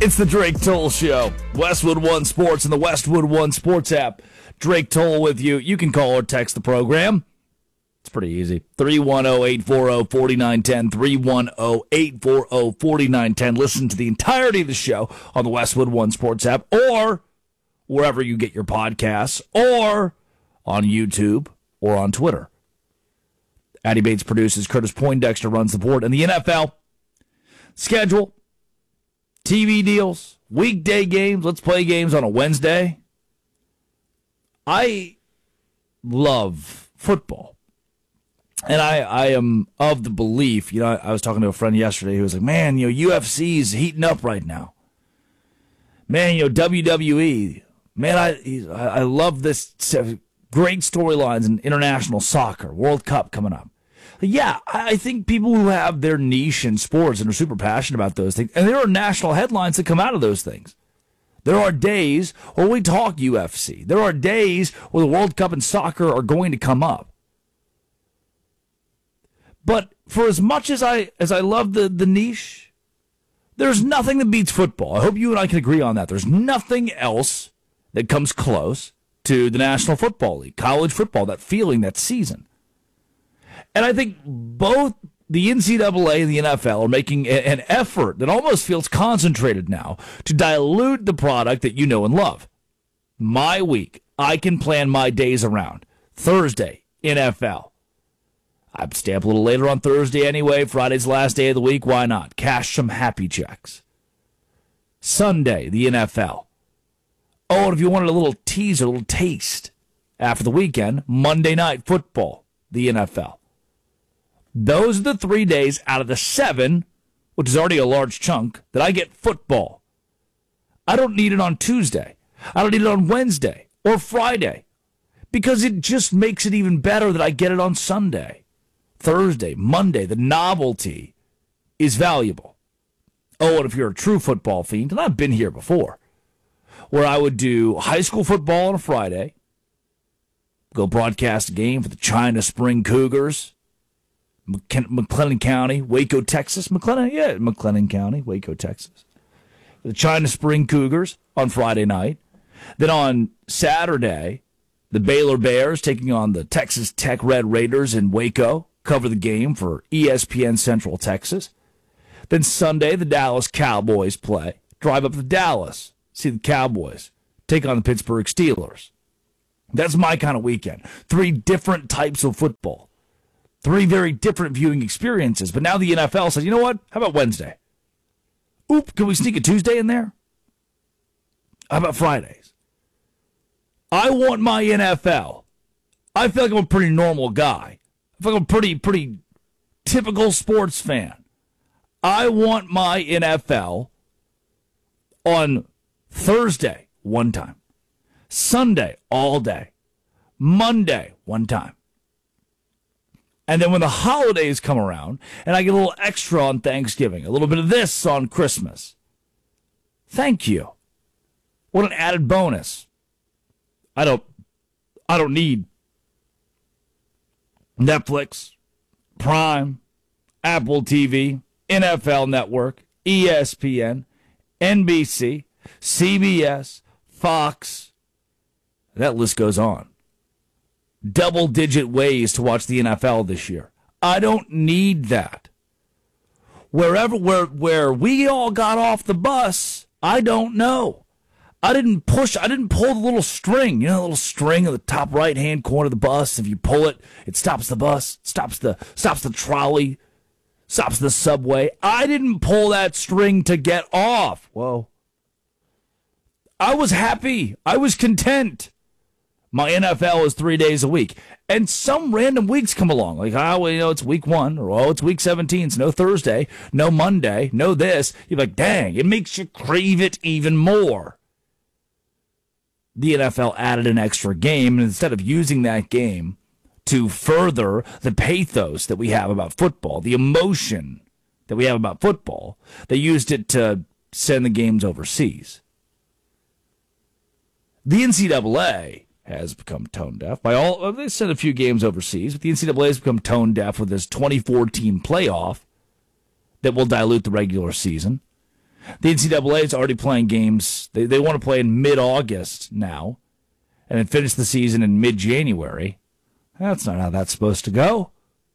It's the Drake Toll Show. Westwood One Sports and the Westwood One Sports app. Drake Toll with you. You can call or text the program. It's pretty easy. 310-840-4910. 310-840-4910. Listen to the entirety of the show on the Westwood One Sports app or wherever you get your podcasts or on YouTube or on Twitter. Addy Bates produces. Curtis Poindexter runs the board. And the NFL schedule, TV deals, weekday games, let's play games on a Wednesday. I love football. And I am of the belief, I was talking to a friend yesterday who was like, man, UFC is heating up right now. Man, WWE. Man, I love this great storylines in international soccer, World Cup coming up. Yeah, I think people who have their niche in sports and are super passionate about those things, and there are national headlines that come out of those things. There are days where we talk UFC. There are days where the World Cup and soccer are going to come up. But for as much as I love the niche, there's nothing that beats football. I hope you and I can agree on that. There's nothing else that comes close to the National Football League, college football, that feeling, that season. And I think both the NCAA and the NFL are making an effort that almost feels concentrated now to dilute the product that you know and love. My week, I can plan my days around. Thursday, NFL. I'd stay up a little later on Thursday anyway. Friday's the last day of the week. Why not? Cash some happy checks. Sunday, the NFL. Oh, and if you wanted a little teaser, a little taste after the weekend, Monday Night Football, the NFL. Those are the 3 days out of the 7, which is already a large chunk, that I get football. I don't need it on Tuesday. I don't need it on Wednesday or Friday because it just makes it even better that I get it on Sunday, Thursday, Monday. The novelty is valuable. Oh, and if you're a true football fiend, and I've been here before, where I would do high school football on a Friday, go broadcast a game for the China Spring Cougars, McLennan County, Waco, Texas. McLennan County, Waco, Texas. The China Spring Cougars on Friday night. Then on Saturday, the Baylor Bears taking on the Texas Tech Red Raiders in Waco. Cover the game for ESPN Central Texas. Then Sunday, the Dallas Cowboys play. Drive up to Dallas, see the Cowboys take on the Pittsburgh Steelers. That's my kind of weekend. 3 different types of football. 3 very different viewing experiences. But now the NFL says, you know what? How about Wednesday? Oop, can we sneak a Tuesday in there? How about Fridays? I want my NFL. I feel like I'm a pretty normal guy. I feel like I'm a pretty typical sports fan. I want my NFL on Thursday, one time. Sunday, all day. Monday, one time. And then when the holidays come around, and I get a little extra on Thanksgiving, a little bit of this on Christmas. Thank you. What an added bonus. I don't need Netflix, Prime, Apple TV, NFL Network, ESPN, NBC, CBS, Fox. That list goes on. Double-digit ways to watch the NFL this year. I don't need that. Where we all got off the bus, I don't know. I didn't pull the little string. The little string at the top right-hand corner of the bus. If you pull it, it stops the bus, stops the trolley, stops the subway. I didn't pull that string to get off. Whoa. I was happy. I was content. My NFL is 3 days a week. And some random weeks come along. Like, it's week 1, or, it's week 17. It's no Thursday, no Monday, no this. You're like, dang, it makes you crave it even more. The NFL added an extra game, and instead of using that game to further the pathos that we have about football, the emotion that we have about football, they used it to send the games overseas. The NCAA has become tone deaf. They sent a few games overseas, but the NCAA has become tone deaf with this 24-team playoff that will dilute the regular season. The NCAA is already playing games. They want to play in mid-August now and then finish the season in mid-January. That's not how that's supposed to go.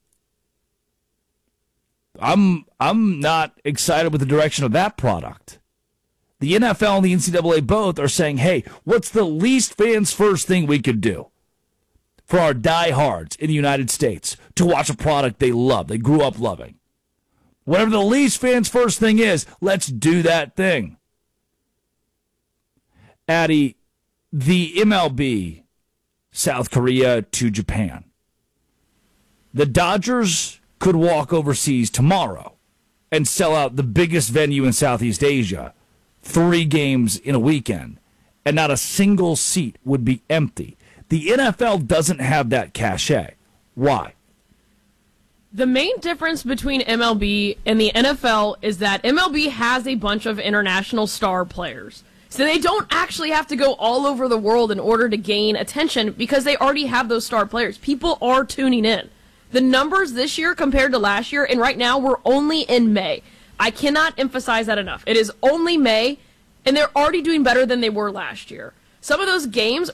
I'm not excited with the direction of that product. The NFL and the NCAA both are saying, hey, what's the least fans first thing we could do for our diehards in the United States to watch a product they love, they grew up loving? Whatever the least fans first thing is, let's do that thing. Addy, the MLB, South Korea to Japan. The Dodgers could walk overseas tomorrow and sell out the biggest venue in Southeast Asia, 3 games in a weekend, and not a single seat would be empty. The NFL doesn't have that cachet. Why? The main difference between MLB and the NFL is that MLB has a bunch of international star players. So they don't actually have to go all over the world in order to gain attention because they already have those star players. People are tuning in. The numbers this year compared to last year, and right now we're only in May. I cannot emphasize that enough. It is only May, and they're already doing better than they were last year. Some of those games,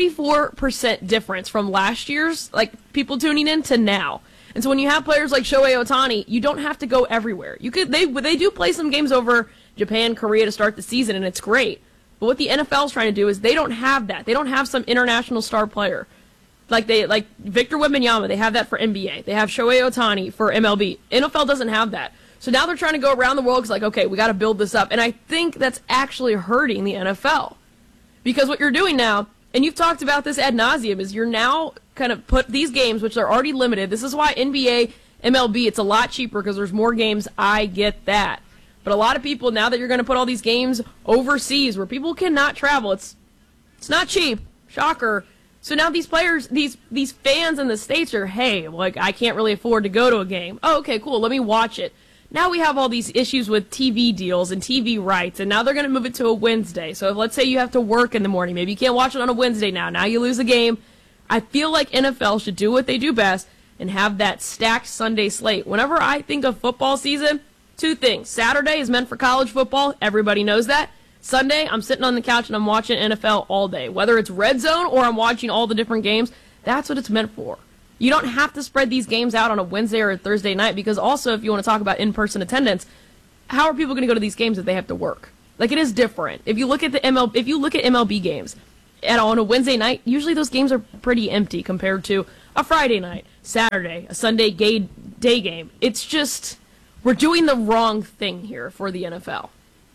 44% difference from last year's, like people tuning in to now. And so when you have players like Shohei Ohtani, you don't have to go everywhere. They do play some games over Japan, Korea to start the season, and it's great. But what the NFL is trying to do is they don't have that. They don't have some international star player. Like Victor Wembanyama, they have that for NBA. They have Shohei Ohtani for MLB. NFL doesn't have that. So now they're trying to go around the world because, like, okay, we got to build this up. And I think that's actually hurting the NFL. Because what you're doing now, and you've talked about this ad nauseum, is you're now kind of put these games, which are already limited. This is why NBA, MLB, it's a lot cheaper because there's more games. I get that. But a lot of people, now that you're going to put all these games overseas where people cannot travel, it's not cheap. Shocker. So now these players, these fans in the States are, hey, like, I can't really afford to go to a game. Oh, okay, cool, let me watch it. Now we have all these issues with TV deals and TV rights, and now they're going to move it to a Wednesday. So if, let's say you have to work in the morning, maybe you can't watch it on a Wednesday now. Now you lose a game. I feel like NFL should do what they do best and have that stacked Sunday slate. Whenever I think of football season, 2 things. Saturday is meant for college football. Everybody knows that. Sunday, I'm sitting on the couch and I'm watching NFL all day. Whether it's Red Zone or I'm watching all the different games, that's what it's meant for. You don't have to spread these games out on a Wednesday or a Thursday night because also if you want to talk about in-person attendance, how are people going to go to these games if they have to work? Like, it is different. If you look at MLB games on a Wednesday night, usually those games are pretty empty compared to a Friday night, Saturday, a Sunday day game. It's just, we're doing the wrong thing here for the NFL.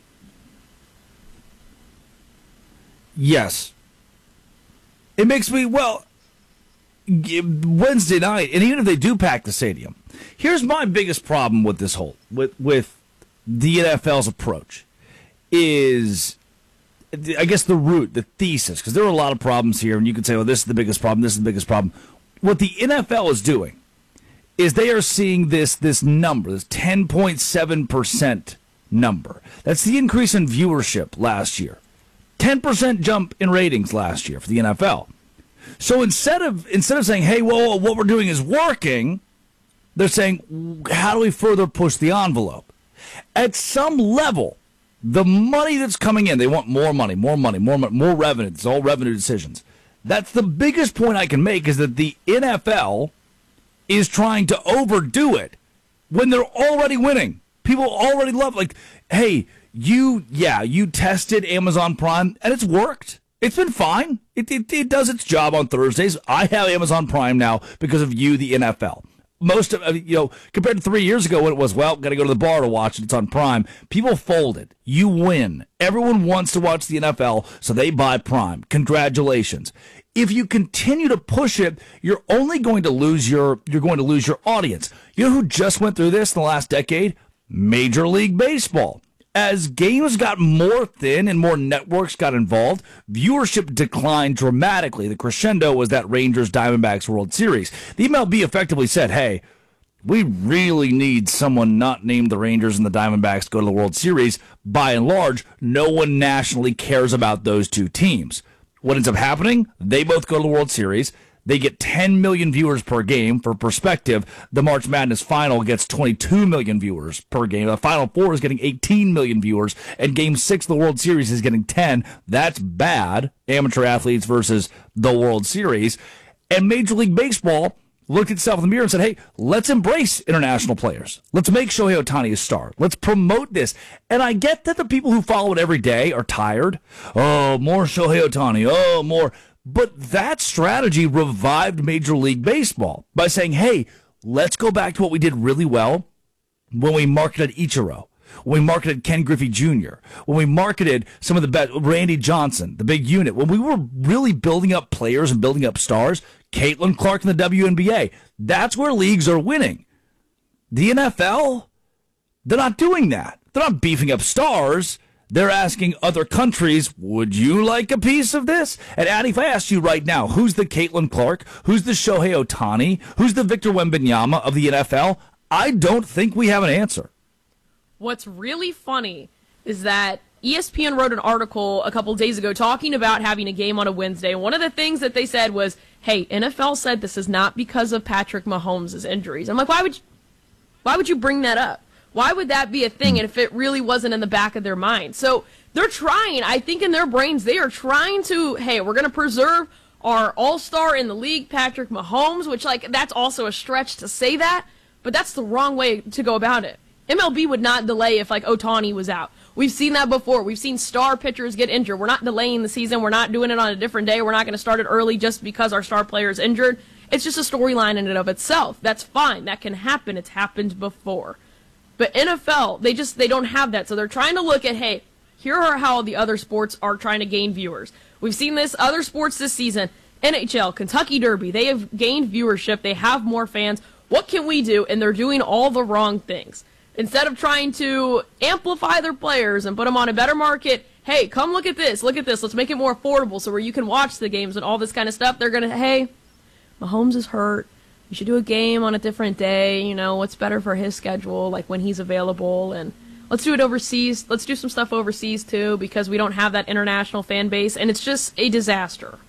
Yes. It makes me, Wednesday night, and even if they do pack the stadium, here's my biggest problem with this whole, with the NFL's approach, is, I guess, the root, the thesis, because there are a lot of problems here, and you can say, well, this is the biggest problem, this is the biggest problem. What the NFL is doing is they are seeing this number, this 10.7% number. That's the increase in viewership last year. 10% jump in ratings last year for the NFL. So instead of saying, hey, well, what we're doing is working, they're saying, how do we further push the envelope? At some level, the money that's coming in, they want more money, more revenue. It's all revenue decisions. That's the biggest point I can make, is that the NFL is trying to overdo it when they're already winning. People already love, like, hey, you tested Amazon Prime, and it's worked. It's been fine. It does its job on Thursdays. I have Amazon Prime now because of you, the NFL. Most of, compared to 3 years ago when it was, got to go to the bar to watch it, it's on Prime. People folded. You win. Everyone wants to watch the NFL, so they buy Prime. Congratulations. If you continue to push it, you're only going to lose your audience. You know who just went through this in the last decade? Major League Baseball. As games got more thin and more networks got involved, viewership declined dramatically. The crescendo was that Rangers-Diamondbacks World Series. The MLB effectively said, hey, we really need someone not named the Rangers and the Diamondbacks to go to the World Series. By and large, no one nationally cares about those two teams. What ends up happening? They both go to the World Series. they get 10 million viewers per game. For perspective, the March Madness final gets 22 million viewers per game. The Final Four is getting 18 million viewers, and Game 6 of the World Series is getting 10. That's bad. Amateur athletes versus the World Series. And Major League Baseball looked at itself in the mirror and said, hey, let's embrace international players. Let's make Shohei Ohtani a star. Let's promote this. And I get that the people who follow it every day are tired. Oh, more Shohei Ohtani. Oh, more. But that strategy revived Major League Baseball by saying, hey, let's go back to what we did really well when we marketed Ichiro, when we marketed Ken Griffey Jr., when we marketed some of the best, Randy Johnson, the big unit, when we were really building up players and building up stars, Caitlin Clark in the WNBA. That's where leagues are winning. The NFL, they're not doing that. They're not beefing up stars. They're asking other countries, would you like a piece of this? And Addie, if I asked you right now, who's the Caitlin Clark? Who's the Shohei Ohtani? Who's the Victor Wembanyama of the NFL? I don't think we have an answer. What's really funny is that ESPN wrote an article a couple days ago talking about having a game on a Wednesday. And one of the things that they said was, hey, NFL said this is not because of Patrick Mahomes' injuries. I'm like, why would you bring that up? Why would that be a thing? And if it really wasn't in the back of their mind. So they're trying, I think in their brains, they are trying to, hey, we're going to preserve our all-star in the league, Patrick Mahomes, which, like, that's also a stretch to say that, but that's the wrong way to go about it. MLB would not delay if, like, Ohtani was out. We've seen that before. We've seen star pitchers get injured. We're not delaying the season. We're not doing it on a different day. We're not going to start it early just because our star player is injured. It's just a storyline in and of itself. That's fine. That can happen. It's happened before. But NFL, they don't have that. So they're trying to look at, hey, here are how the other sports are trying to gain viewers. We've seen this other sports this season. NHL, Kentucky Derby, they have gained viewership. They have more fans. What can we do? And they're doing all the wrong things. Instead of trying to amplify their players and put them on a better market, hey, come look at this, let's make it more affordable so where you can watch the games and all this kind of stuff. They're going to, hey, Mahomes is hurt. You should do a game on a different day, you know, what's better for his schedule, like when he's available, and let's do it overseas. Let's do some stuff overseas too because we don't have that international fan base, and it's just a disaster.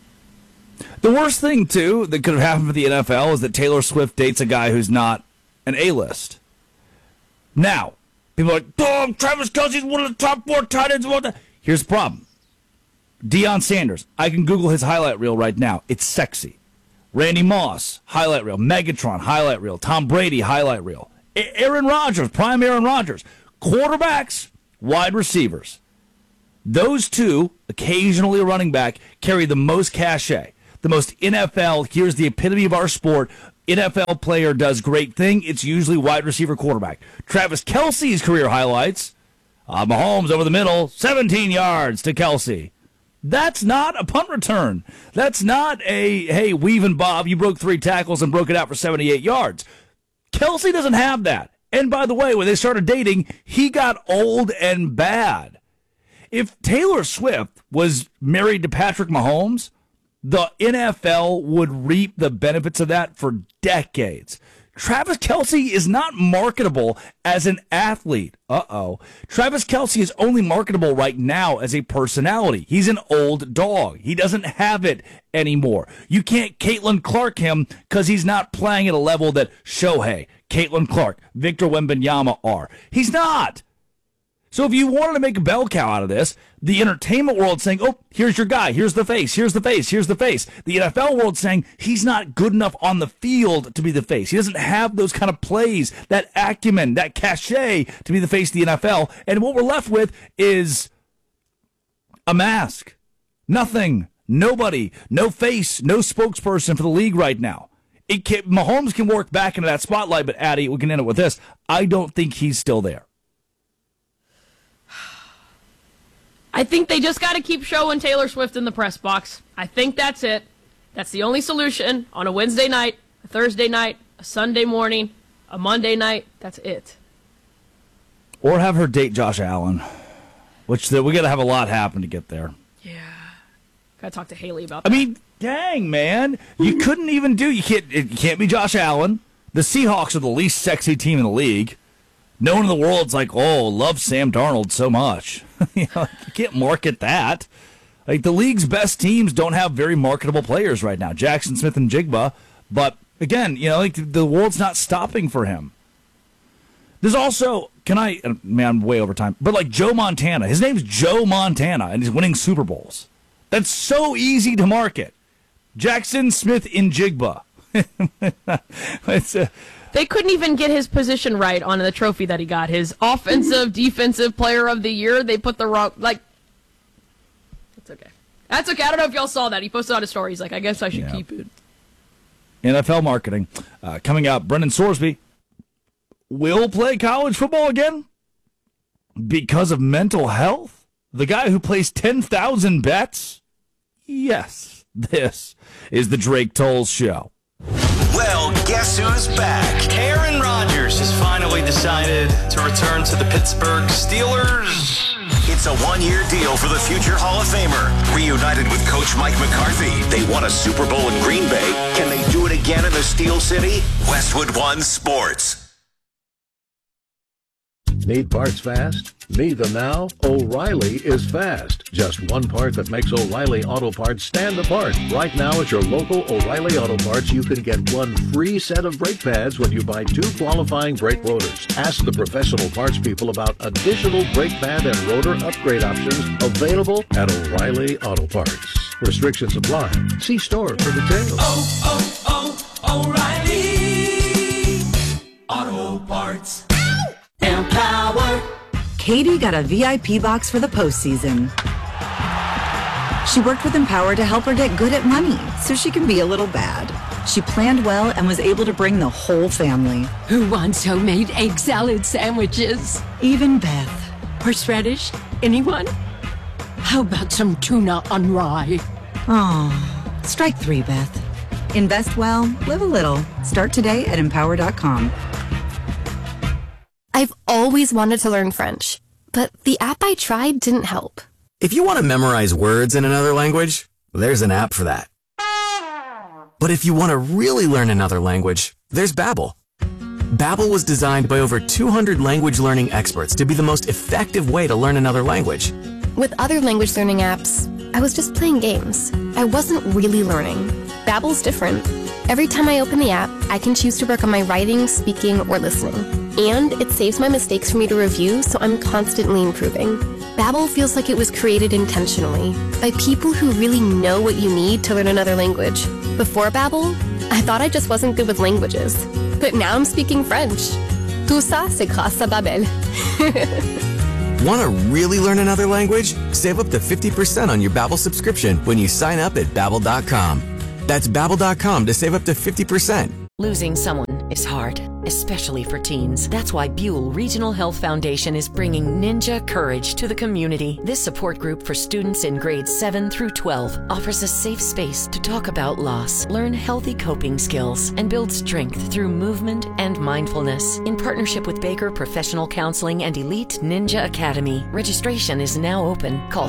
The worst thing, too, that could have happened for the NFL is that Taylor Swift dates a guy who's not an A-list. Now, people are like, oh, Travis Kelce's one of the top 4 tight ends of all time. Here's the problem. Deion Sanders, I can Google his highlight reel right now. It's sexy. Randy Moss, highlight reel. Megatron, highlight reel. Tom Brady, highlight reel. Aaron Rodgers, prime Aaron Rodgers. Quarterbacks, wide receivers. Those two, occasionally a running back, carry the most cachet. The most NFL, here's the epitome of our sport, NFL player does great thing, it's usually wide receiver quarterback. Travis Kelce's career highlights, Mahomes over the middle, 17 yards to Kelce. That's not a punt return. That's not a, hey, weave and bob, you broke 3 tackles and broke it out for 78 yards. Kelce doesn't have that. And by the way, when they started dating, he got old and bad. If Taylor Swift was married to Patrick Mahomes, the NFL would reap the benefits of that for decades. Travis Kelce is not marketable as an athlete. Travis Kelce is only marketable right now as a personality. He's an old dog. He doesn't have it anymore. You can't Caitlin Clark him because he's not playing at a level that Shohei, Caitlin Clark, Victor Wembanyama are. He's not. So if you wanted to make a bell cow out of this, the entertainment world saying, oh, here's your guy, here's the face, here's the face, here's the face. The NFL world saying he's not good enough on the field to be the face. He doesn't have those kind of plays, that acumen, that cachet to be the face of the NFL. And what we're left with is a mask. Nothing. Nobody. No face. No spokesperson for the league right now. Mahomes can work back into that spotlight, but Addie, we can end it with this. I don't think he's still there. I think they just got to keep showing Taylor Swift in the press box. I think that's it. That's the only solution on a Wednesday night, a Thursday night, a Sunday morning, a Monday night. That's it. Or have her date Josh Allen, which we got to have a lot happen to get there. Yeah. Got to talk to Haley about that. I mean, dang, man. You couldn't even do, you can't be Josh Allen. The Seahawks are the least sexy team in the league. No one in the world's like, oh, love Sam Darnold so much. You can't market that. Like, the league's best teams don't have very marketable players right now. Jackson Smith and Jigba. But, again, the world's not stopping for him. There's also, I'm way over time, but like Joe Montana. His name's Joe Montana, and he's winning Super Bowls. That's so easy to market. Jackson Smith in Jigba. They couldn't even get his position right on the trophy that he got. His offensive, defensive player of the year, they put the wrong, that's okay. That's okay. I don't know if y'all saw that. He posted on his story. He's like, I guess I should keep it. NFL marketing. Coming out, Brendan Sorsby will play college football again because of mental health. The guy who plays 10,000 bets? Yes, this is the Drake Tolles Show. Well, guess who's back? Aaron Rodgers has finally decided to return to the Pittsburgh Steelers. It's a one-year deal for the future Hall of Famer. Reunited with Coach Mike McCarthy, they won a Super Bowl in Green Bay. Can they do it again in the Steel City? Westwood One Sports. Need parts fast? Need them now? O'Reilly is fast. Just one part that makes O'Reilly Auto Parts stand apart. Right now at your local O'Reilly Auto Parts, you can get one free set of brake pads when you buy 2 qualifying brake rotors. Ask the professional parts people about additional brake pad and rotor upgrade options available at O'Reilly Auto Parts. Restrictions apply. See store for details. O'Reilly Auto Parts. Empower. Katie got a VIP box for the postseason. She worked with Empower to help her get good at money so she can be a little bad. She planned well and was able to bring the whole family. Who wants homemade egg salad sandwiches? Even Beth. Horseradish? Anyone? How about some tuna on rye? Oh, strike 3, Beth. Invest well, live a little. Start today at Empower.com. I've always wanted to learn French, but the app I tried didn't help. If you want to memorize words in another language, there's an app for that. But if you want to really learn another language, there's Babbel. Babbel was designed by over 200 language learning experts to be the most effective way to learn another language. With other language learning apps, I was just playing games. I wasn't really learning. Babbel's different. Every time I open the app, I can choose to work on my writing, speaking, or listening. And it saves my mistakes for me to review, so I'm constantly improving. Babbel feels like it was created intentionally by people who really know what you need to learn another language. Before Babbel, I thought I just wasn't good with languages. But now I'm speaking French. Tout ça, c'est grâce à Babbel. Want to really learn another language? Save up to 50% on your Babbel subscription when you sign up at Babbel.com. That's Babbel.com to save up to 50%. Losing someone is hard, especially for teens. That's why Buell Regional Health Foundation is bringing Ninja Courage to the community. This support group for students in grades 7 through 12 offers a safe space to talk about loss, learn healthy coping skills, and build strength through movement and mindfulness. In partnership with Baker Professional Counseling and Elite Ninja Academy, registration is now open. Call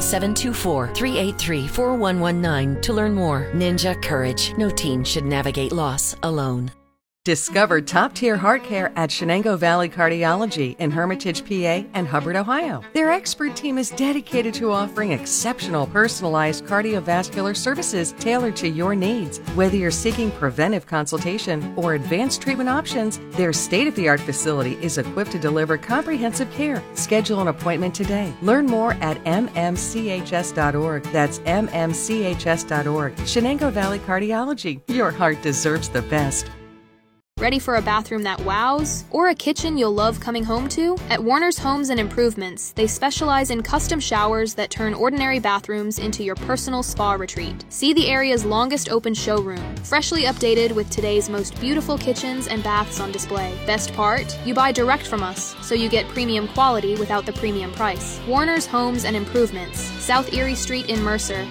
724-383-4119 to learn more. Ninja Courage. No teen should navigate loss alone. Discover top-tier heart care at Shenango Valley Cardiology in Hermitage, PA and Hubbard, Ohio. Their expert team is dedicated to offering exceptional personalized cardiovascular services tailored to your needs. Whether you're seeking preventive consultation or advanced treatment options, their state-of-the-art facility is equipped to deliver comprehensive care. Schedule an appointment today. Learn more at mmchs.org. That's mmchs.org. Shenango Valley Cardiology. Your heart deserves the best. Ready for a bathroom that wows? Or a kitchen you'll love coming home to? At Warner's Homes and Improvements, they specialize in custom showers that turn ordinary bathrooms into your personal spa retreat. See the area's longest open showroom, freshly updated with today's most beautiful kitchens and baths on display. Best part? You buy direct from us, so you get premium quality without the premium price. Warner's Homes and Improvements, South Erie Street in Mercer,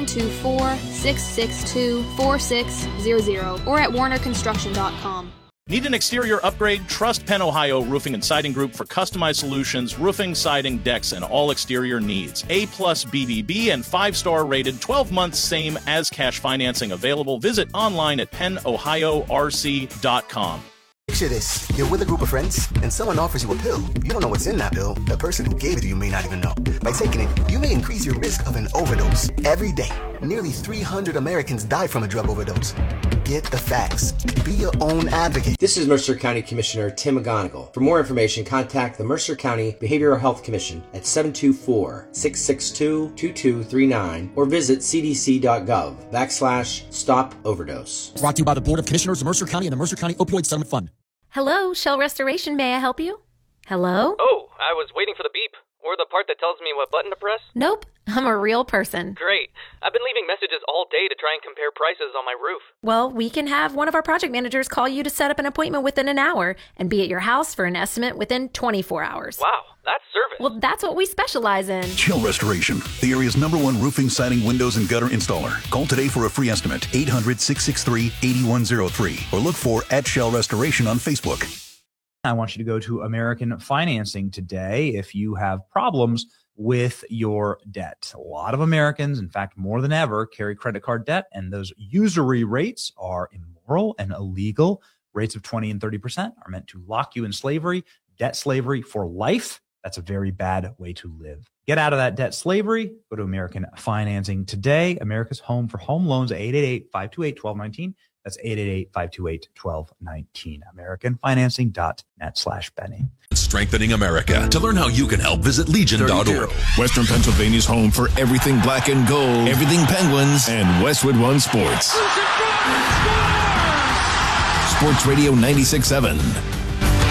724-662-4600, or at warnerconstruction.com. Need an exterior upgrade? Trust Penn Ohio Roofing and Siding Group for customized solutions, roofing, siding, decks, and all exterior needs. A+ BBB and 5-star rated, 12 months same as cash financing available. Visit online at pennohiorc.com. Picture this. You're with a group of friends, and someone offers you a pill. You don't know what's in that pill. The person who gave it to you may not even know. By taking it, you may increase your risk of an overdose. Every day, nearly 300 Americans die from a drug overdose. Get the facts. Be your own advocate. This is Mercer County Commissioner Tim McGonigal. For more information, contact the Mercer County Behavioral Health Commission at 724-662-2239 or visit cdc.gov/stop overdose. Brought to you by the Board of Commissioners of Mercer County and the Mercer County Opioid Settlement Fund. Hello, Shell Restoration. May I help you? Hello? Oh, I was waiting for the beep. Or the part that tells me what button to press? Nope, I'm a real person. Great. I've been leaving messages all day to try and compare prices on my roof. Well, we can have one of our project managers call you to set up an appointment within an hour and be at your house for an estimate within 24 hours. Wow, that's service. Well, that's what we specialize in. Shell Restoration, the area's #1 roofing, siding, windows, and gutter installer. Call today for a free estimate, 800-663-8103, or look for @Shell Restoration on Facebook. I want you to go to American Financing today if you have problems with your debt. A lot of Americans, in fact, more than ever, carry credit card debt, and those usury rates are immoral and illegal. Rates of 20 and 30% are meant to lock you in slavery, debt slavery for life. That's a very bad way to live. Get out of that debt slavery. Go to American Financing today. America's home for home loans, 888-528-1219. That's 888-528-1219. AmericanFinancing.net/Benny. Strengthening America. To learn how you can help, visit Legion.org. Western Pennsylvania's home for everything black and gold, everything Penguins, and Westwood One Sports. Sports Radio 96.7.